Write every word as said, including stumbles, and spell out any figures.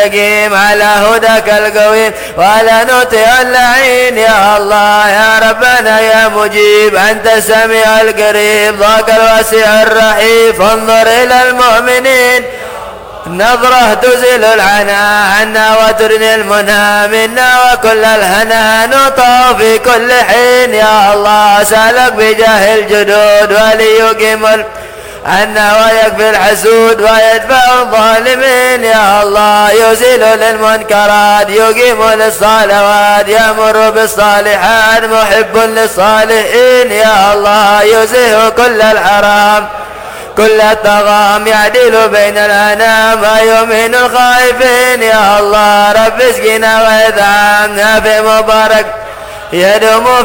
نستقيم على هداك القويم ولا نطيع اللعين. يا الله يا ربنا يا مجيب أنت السميع القريب ضاق الواسع الرحيم فانظر إلى المؤمنين نظرة تزيل العنى عنا وترني المنى منا وكل الهنا نطع في كل حين. يا الله سألك بجاه الجدود وليقيم عنا ويكفي الحسود ويدفع الظالمين. يا الله يزيل للمنكرات يقيم للصلوات يأمر بالصالحات محب للصالحين. يا الله يزيه كل الحرام كل الطغام يعدل بين الأنام ويمين الخائفين. يا الله رب اسقنا وإذعامنا في مبارك يدوم